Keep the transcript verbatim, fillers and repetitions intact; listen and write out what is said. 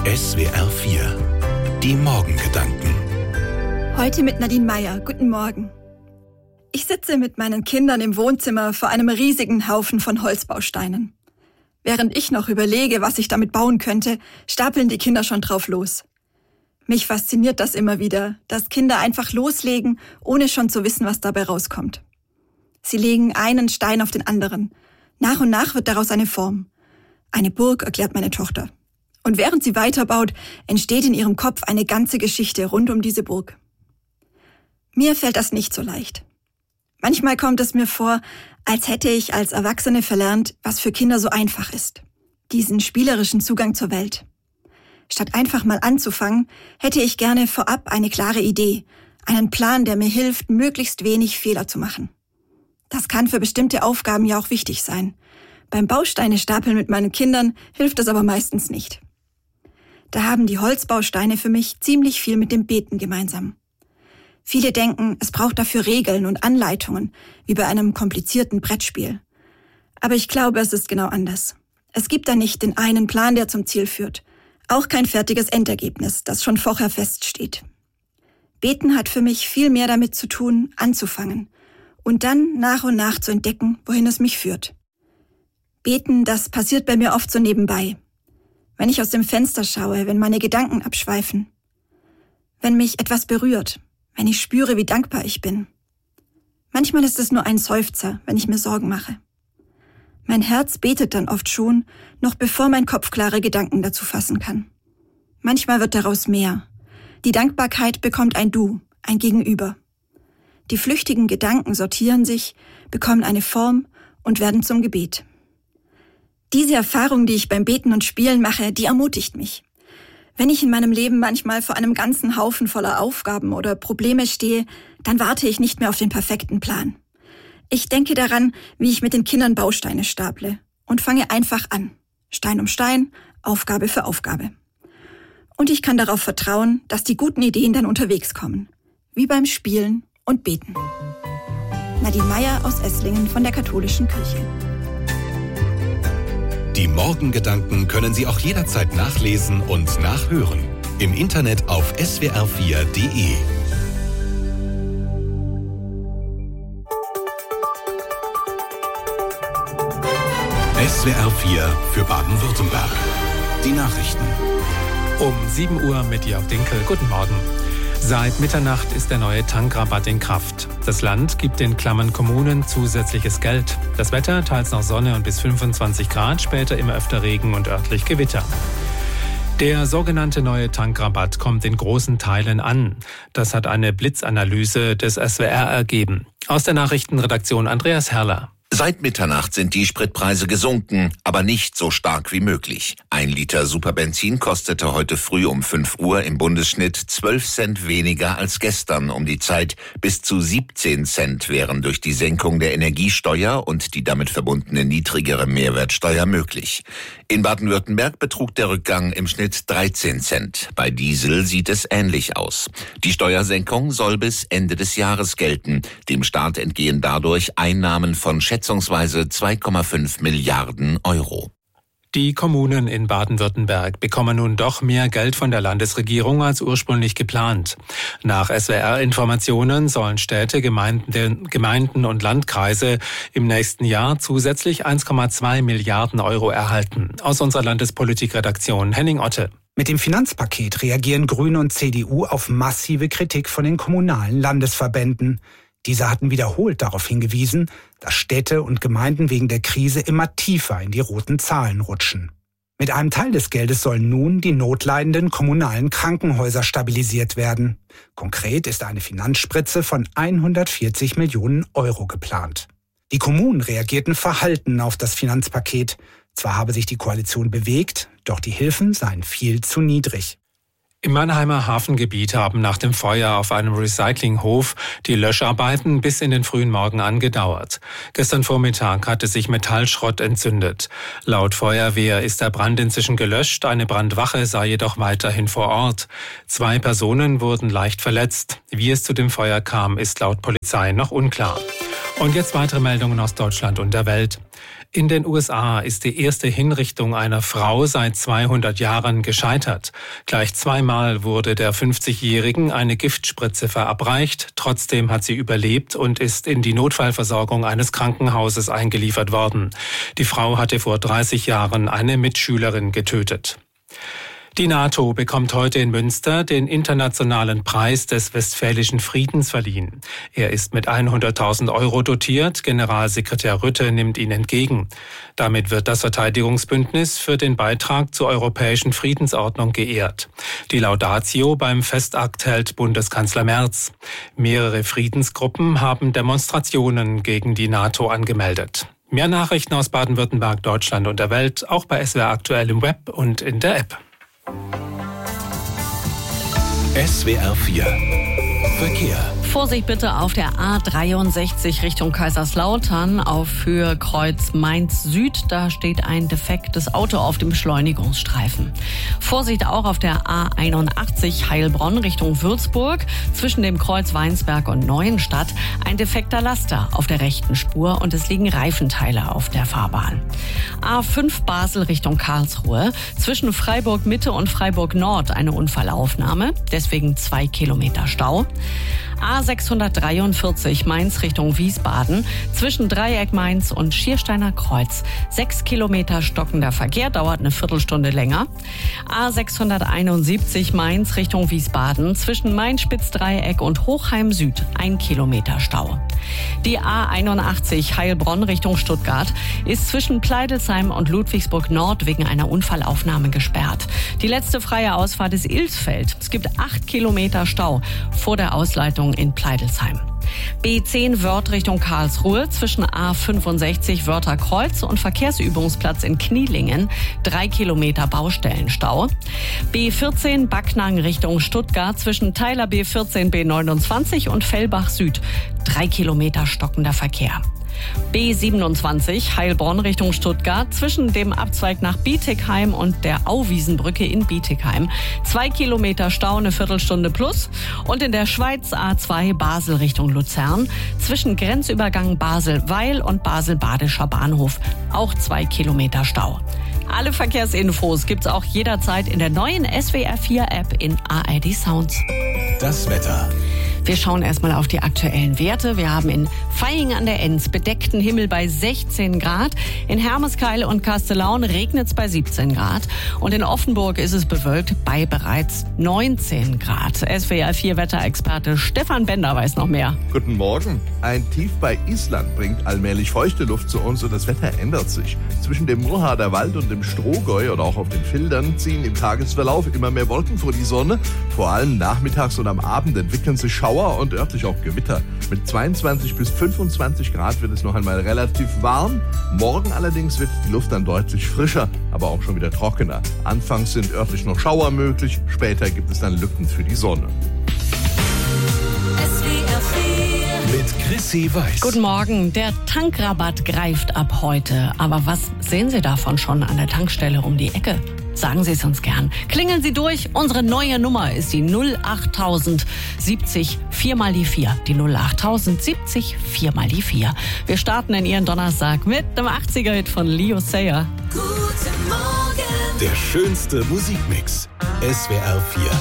S W R vier. Die Morgengedanken. Heute mit Nadine Meyer. Guten Morgen. Ich sitze mit meinen Kindern im Wohnzimmer vor einem riesigen Haufen von Holzbausteinen. Während ich noch überlege, was ich damit bauen könnte, stapeln die Kinder schon drauf los. Mich fasziniert das immer wieder, dass Kinder einfach loslegen, ohne schon zu wissen, was dabei rauskommt. Sie legen einen Stein auf den anderen. Nach und nach wird daraus eine Form. Eine Burg, erklärt meine Tochter. Und während sie weiterbaut, entsteht in ihrem Kopf eine ganze Geschichte rund um diese Burg. Mir fällt das nicht so leicht. Manchmal kommt es mir vor, als hätte ich als Erwachsene verlernt, was für Kinder so einfach ist. Diesen spielerischen Zugang zur Welt. Statt einfach mal anzufangen, hätte ich gerne vorab eine klare Idee, einen Plan, der mir hilft, möglichst wenig Fehler zu machen. Das kann für bestimmte Aufgaben ja auch wichtig sein. Beim Bausteine stapeln mit meinen Kindern hilft es aber meistens nicht. Da haben die Holzbausteine für mich ziemlich viel mit dem Beten gemeinsam. Viele denken, es braucht dafür Regeln und Anleitungen, wie bei einem komplizierten Brettspiel. Aber ich glaube, es ist genau anders. Es gibt da nicht den einen Plan, der zum Ziel führt. Auch kein fertiges Endergebnis, das schon vorher feststeht. Beten hat für mich viel mehr damit zu tun, anzufangen und dann nach und nach zu entdecken, wohin es mich führt. Beten, das passiert bei mir oft so nebenbei. Wenn ich aus dem Fenster schaue, wenn meine Gedanken abschweifen. Wenn mich etwas berührt, wenn ich spüre, wie dankbar ich bin. Manchmal ist es nur ein Seufzer, wenn ich mir Sorgen mache. Mein Herz betet dann oft schon, noch bevor mein Kopf klare Gedanken dazu fassen kann. Manchmal wird daraus mehr. Die Dankbarkeit bekommt ein Du, ein Gegenüber. Die flüchtigen Gedanken sortieren sich, bekommen eine Form und werden zum Gebet. Diese Erfahrung, die ich beim Beten und Spielen mache, die ermutigt mich. Wenn ich in meinem Leben manchmal vor einem ganzen Haufen voller Aufgaben oder Probleme stehe, dann warte ich nicht mehr auf den perfekten Plan. Ich denke daran, wie ich mit den Kindern Bausteine staple und fange einfach an. Stein um Stein, Aufgabe für Aufgabe. Und ich kann darauf vertrauen, dass die guten Ideen dann unterwegs kommen. Wie beim Spielen und Beten. Nadine Meyer aus Esslingen von der Katholischen Kirche. Die Morgengedanken können Sie auch jederzeit nachlesen und nachhören. Im Internet auf S W R vier Punkt de. S W R vier für Baden-Württemberg. Die Nachrichten. Um sieben Uhr mit Jörg Dinkel. Guten Morgen. Seit Mitternacht ist der neue Tankrabatt in Kraft. Das Land gibt den klammen Kommunen zusätzliches Geld. Das Wetter, teils noch Sonne und bis fünfundzwanzig Grad, später immer öfter Regen und örtlich Gewitter. Der sogenannte neue Tankrabatt kommt in großen Teilen an. Das hat eine Blitzanalyse des S W R ergeben. Aus der Nachrichtenredaktion Andreas Herrler. Seit Mitternacht sind die Spritpreise gesunken, aber nicht so stark wie möglich. Ein Liter Superbenzin kostete heute früh um fünf Uhr im Bundesschnitt zwölf Cent weniger als gestern um die Zeit. Bis zu siebzehn Cent wären durch die Senkung der Energiesteuer und die damit verbundene niedrigere Mehrwertsteuer möglich. In Baden-Württemberg betrug der Rückgang im Schnitt dreizehn Cent. Bei Diesel sieht es ähnlich aus. Die Steuersenkung soll bis Ende des Jahres gelten. Dem Staat entgehen dadurch Einnahmen von schätzungsweise zwei Komma fünf Milliarden Euro. Die Kommunen in Baden-Württemberg bekommen nun doch mehr Geld von der Landesregierung als ursprünglich geplant. Nach S W R-Informationen sollen Städte, Gemeinden, Gemeinden und Landkreise im nächsten Jahr zusätzlich eins Komma zwei Milliarden Euro erhalten. Aus unserer Landespolitikredaktion Henning Otte. Mit dem Finanzpaket reagieren Grüne und C D U auf massive Kritik von den kommunalen Landesverbänden. Diese hatten wiederholt darauf hingewiesen, dass Städte und Gemeinden wegen der Krise immer tiefer in die roten Zahlen rutschen. Mit einem Teil des Geldes sollen nun die notleidenden kommunalen Krankenhäuser stabilisiert werden. Konkret ist eine Finanzspritze von hundertvierzig Millionen Euro geplant. Die Kommunen reagierten verhalten auf das Finanzpaket. Zwar habe sich die Koalition bewegt, doch die Hilfen seien viel zu niedrig. Im Mannheimer Hafengebiet haben nach dem Feuer auf einem Recyclinghof die Löscharbeiten bis in den frühen Morgen angedauert. Gestern Vormittag hatte sich Metallschrott entzündet. Laut Feuerwehr ist der Brand inzwischen gelöscht, eine Brandwache sei jedoch weiterhin vor Ort. Zwei Personen wurden leicht verletzt. Wie es zu dem Feuer kam, ist laut Polizei noch unklar. Und jetzt weitere Meldungen aus Deutschland und der Welt. In den U S A ist die erste Hinrichtung einer Frau seit zweihundert Jahren gescheitert. Gleich zweimal wurde der fünfzigjährigen eine Giftspritze verabreicht. Trotzdem hat sie überlebt und ist in die Notfallversorgung eines Krankenhauses eingeliefert worden. Die Frau hatte vor dreißig Jahren eine Mitschülerin getötet. Die NATO bekommt heute in Münster den internationalen Preis des Westfälischen Friedens verliehen. Er ist mit hunderttausend Euro dotiert. Generalsekretär Rutte nimmt ihn entgegen. Damit wird das Verteidigungsbündnis für den Beitrag zur europäischen Friedensordnung geehrt. Die Laudatio beim Festakt hält Bundeskanzler Merz. Mehrere Friedensgruppen haben Demonstrationen gegen die NATO angemeldet. Mehr Nachrichten aus Baden-Württemberg, Deutschland und der Welt, auch bei S W R Aktuell im Web und in der App. S W R vier Verkehr. Vorsicht bitte auf der A dreiundsechzig Richtung Kaiserslautern auf Höhe Kreuz Mainz Süd. Da steht ein defektes Auto auf dem Beschleunigungsstreifen. Vorsicht auch auf der A einundachtzig Heilbronn Richtung Würzburg. Zwischen dem Kreuz Weinsberg und Neuenstadt ein defekter Laster auf der rechten Spur und es liegen Reifenteile auf der Fahrbahn. A fünf Basel Richtung Karlsruhe. Zwischen Freiburg Mitte und Freiburg Nord eine Unfallaufnahme. Deswegen zwei Kilometer Stau. A sechshundertdreiundvierzig Mainz Richtung Wiesbaden. Zwischen Dreieck Mainz und Schiersteiner Kreuz. Sechs Kilometer stockender Verkehr, dauert eine Viertelstunde länger. A sechshunderteinundsiebzig Mainz Richtung Wiesbaden. Zwischen Main-Spitz-Dreieck und Hochheim Süd. Ein Kilometer Stau. Die A einundachtzig Heilbronn Richtung Stuttgart ist zwischen Pleidelsheim und Ludwigsburg Nord wegen einer Unfallaufnahme gesperrt. Die letzte freie Ausfahrt ist Ilsfeld. Es gibt acht Kilometer Stau vor der Ausleitung in Pleidelsheim. B zehn Wörth Richtung Karlsruhe zwischen A fünfundsechzig Wörther Kreuz und Verkehrsübungsplatz in Knielingen. Drei Kilometer Baustellenstau. B vierzehn Backnang Richtung Stuttgart zwischen Teiler B vierzehn B neunundzwanzig und Fellbach Süd. Drei Kilometer stockender Verkehr. B siebenundzwanzig Heilbronn Richtung Stuttgart zwischen dem Abzweig nach Bietigheim und der Auwiesenbrücke in Bietigheim. Zwei Kilometer Stau, eine Viertelstunde plus. Und in der Schweiz A zwei Basel Richtung Luzern zwischen Grenzübergang Basel-Weil und Basel-Badischer Bahnhof. Auch zwei Kilometer Stau. Alle Verkehrsinfos gibt's auch jederzeit in der neuen S W R vier App in A R D Sounds. Das Wetter. Wir schauen erstmal auf die aktuellen Werte. Wir haben in Vaihingen an der Enz bedeckten Himmel bei sechzehn Grad. In Hermeskeil und Kastellaun regnet es bei siebzehn Grad. Und in Offenburg ist es bewölkt bei bereits neunzehn Grad. S W R vier Wetterexperte Stefan Bender weiß noch mehr. Guten Morgen. Ein Tief bei Island bringt allmählich feuchte Luft zu uns und das Wetter ändert sich. Zwischen dem Murrharder Wald und dem Strohgäu oder auch auf den Fildern ziehen im Tagesverlauf immer mehr Wolken vor die Sonne. Vor allem nachmittags und am Abend entwickeln sich Schauer und örtlich auch Gewitter. Mit zweiundzwanzig bis fünfundzwanzig Grad wird es noch einmal relativ warm. Morgen allerdings wird die Luft dann deutlich frischer, aber auch schon wieder trockener. Anfangs sind örtlich noch Schauer möglich, später gibt es dann Lücken für die Sonne. Mit Chrissy Weiß. Guten Morgen. Der Tankrabatt greift ab heute. Aber was sehen Sie davon schon an der Tankstelle um die Ecke? Sagen Sie es uns gern. Klingeln Sie durch. Unsere neue Nummer ist die null achttausend siebzig vier mal die vier. Die null achttausend siebzig vier mal die vier. Wir starten in Ihren Donnerstag mit einem achtziger-Hit von Leo Sayer. Guten Morgen. Der schönste Musikmix. S W R vier.